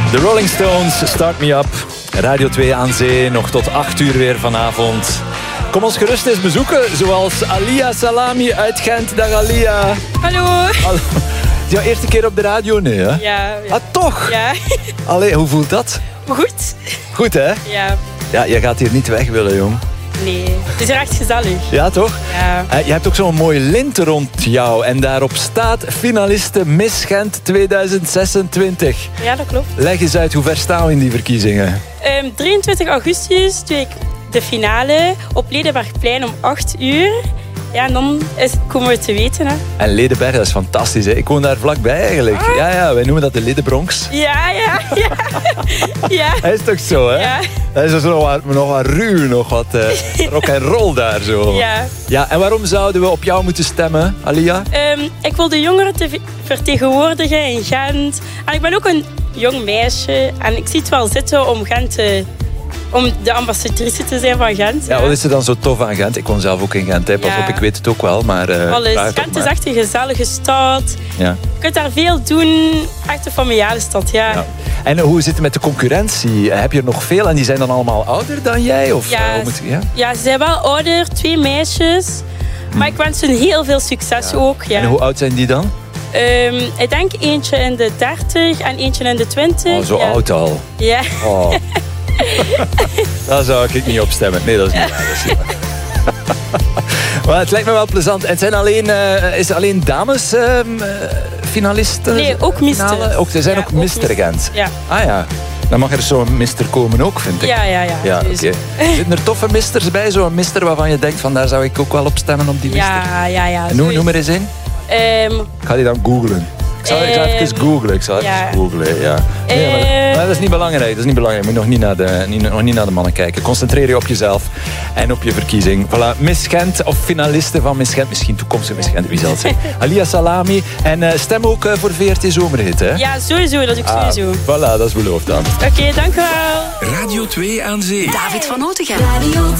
De Rolling Stones, Start Me Up. Radio 2 aan zee, nog tot 8 uur weer vanavond. Kom ons gerust eens bezoeken, zoals Alia Salami uit Gent. Dag Alia. Hallo. Hallo. Jouw eerste keer op de radio? Nee, hè? Ja. Ah, toch? Ja. Allee, hoe voelt dat? Goed. Goed, hè? Ja. Ja, je gaat hier niet weg willen, jong. Nee, het is er echt gezellig. Ja, toch? Ja. Je hebt ook zo'n mooie lint rond jou. En daarop staat finaliste Miss Gent 2026. Ja, dat klopt. Leg eens uit, hoe ver staan we in die verkiezingen? 23 augustus doe ik de finale op Ledenbergplein om 8 uur. Ja, en dan komen we te weten. Hè. En Ledenberg, dat is fantastisch. Hè? Ik woon daar vlakbij eigenlijk. Ah. Ja, wij noemen dat de Ledenbronx. Ja. Ja. Dat is toch zo, hè? Ja. Dat is dus nog wat ruw, nog wat rock en roll daar zo. Ja. Ja, en waarom zouden we op jou moeten stemmen, Alia? Ik wil de jongeren vertegenwoordigen in Gent. En ik ben ook een jong meisje. En ik zie het wel zitten om Gent om de ambassadrice te zijn van Gent. Ja, wat is er dan zo tof aan Gent? Ik woon zelf ook in Gent, hè. Pas op, ik weet het ook wel. Maar, alles. Gent is echt een gezellige stad. Ja. Je kunt daar veel doen. Echt een familiale stad, ja. En hoe zit het met de concurrentie? Heb je er nog veel en die zijn dan allemaal ouder dan jij? Of, ja, ze zijn wel ouder, 2 meisjes. Maar ik wens hun heel veel succes ook. Ja. En hoe oud zijn die dan? Ik denk eentje in de 30 en eentje in de 20. Oh, zo oud al. Ja. Oh. Daar zou ik niet op stemmen. Nee, dat is niet waar. Maar het lijkt me wel plezant. En is er alleen dames finalisten? Nee, ook mister. Er zijn ook mister Gent. Ja. Ah ja. Dan mag er zo'n mister komen ook, vind ik. Ja. Okay. Zitten er toffe misters bij? Zo'n mister waarvan je denkt, van daar zou ik ook wel op stemmen op die mister. Ja. En noem maar eens in. Ik ga die dan googlen. Ik zal even googlen. Ja. Nee, maar dat is niet belangrijk. Je moet nog niet naar de mannen kijken. Concentreer je op jezelf en op je verkiezing. Voilà, Miss Gent of finaliste van Miss Gent. Misschien toekomstige Miss Gent, wie zal het zijn. Alia Salami. En stem ook voor VRT Zomerhit, hè? Ja, sowieso. Dat doe ik sowieso. Voilà, dat is beloofd dan. Oké, dank u wel. Radio 2 aan zee. David van Otegem.